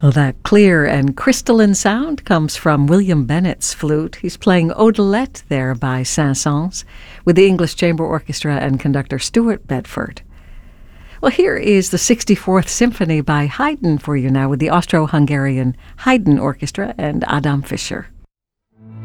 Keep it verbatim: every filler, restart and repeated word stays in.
Well, that clear and crystalline sound comes from William Bennett's flute. He's playing Odelette there by Saint-Saëns with the English Chamber Orchestra and conductor Stuart Bedford. Well, here is the sixty-fourth Symphony by Haydn for you now with the Austro-Hungarian Haydn Orchestra and Adam Fischer.